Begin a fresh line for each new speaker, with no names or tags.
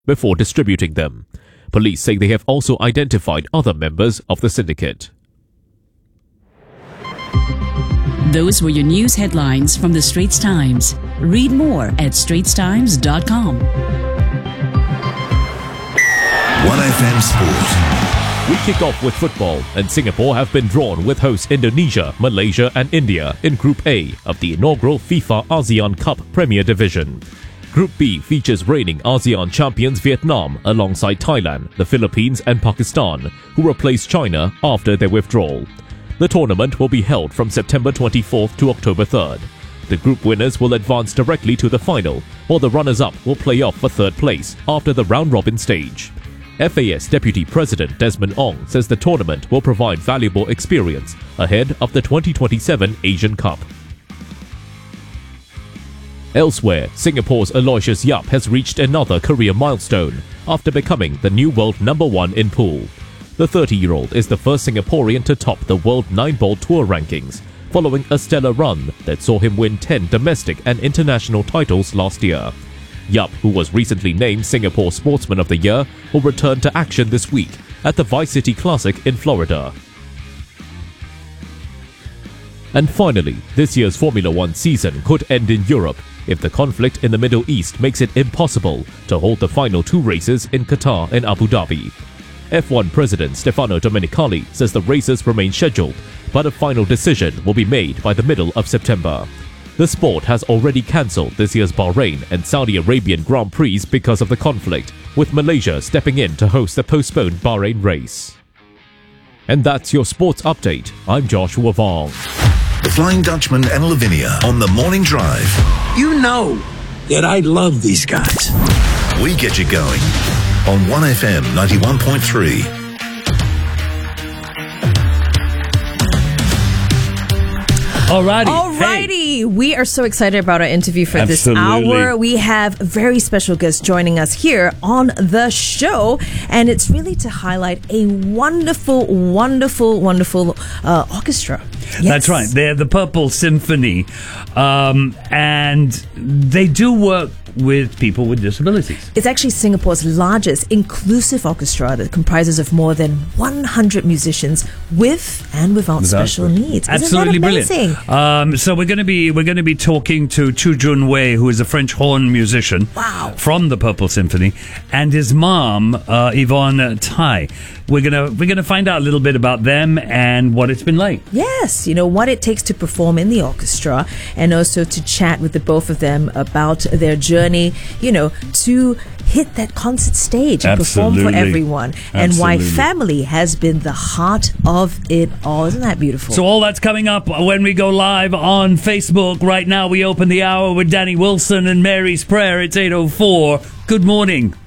before distributing them. Police say they have also identified other members of the syndicate.
Those were your news headlines from the Straits Times. Read more at straitstimes.com.
1FM Sport.
We kick off with football, and Singapore have been drawn with hosts Indonesia, Malaysia and India in Group A of the inaugural FIFA ASEAN Cup Premier Division. Group B features reigning ASEAN champions Vietnam alongside Thailand, the Philippines and Pakistan, who replaced China after their withdrawal. The tournament will be held from September 24th to October 3rd. The group winners will advance directly to the final, while the runners-up will play off for third place after the round-robin stage. FAS Deputy President Desmond Ong says the tournament will provide valuable experience ahead of the 2027 Asian Cup. Elsewhere, Singapore's Aloysius Yap has reached another career milestone after becoming the new world #1 in pool. The 30-year-old is the first Singaporean to top the World 9-Ball Tour rankings, following a stellar run that saw him win 10 domestic and international titles last year. Yap, who was recently named Singapore Sportsman of the Year, will return to action this week at the Vice City Classic in Florida. And finally, this year's Formula One season could end in Europe if the conflict in the Middle East makes it impossible to hold the final two races in Qatar and Abu Dhabi. F1 President Stefano Domenicali says the races remain scheduled, but a final decision will be made by the middle of September. The sport has already cancelled this year's Bahrain and Saudi Arabian Grand Prix because of the conflict, with Malaysia stepping in to host the postponed Bahrain race. And that's your sports update. I'm Joshua Vong.
The Flying Dutchman and Lavinia on the Morning Drive.
You know that I love these guys.
We get you going on 1FM 91.3.
Alrighty. We are so excited about our interview for this hour. We have a very special guest joining us here on the show, and it's really to highlight a wonderful orchestra. Yes.
That's right. They're the Purple Symphony, and they do work with people with disabilities.
It's actually Singapore's largest inclusive orchestra that comprises of more than 100 musicians with and without special needs.
Absolutely
amazing?
Brilliant. So we're going to be talking to Chu Jun Wei, who is a French horn musician from the Purple Symphony, and his mom, Yvonne Tai. We're gonna find out a little bit about them and what it's been like.
Yes, what it takes to perform in the orchestra, and also to chat with the both of them about their journey, to hit that concert stage and perform for everyone, and why family has been the heart of it all. Isn't that beautiful?
So all that's coming up when we go live on Facebook. Right now we open the hour with Danny Wilson and Mary's Prayer. It's 8:04. Good morning.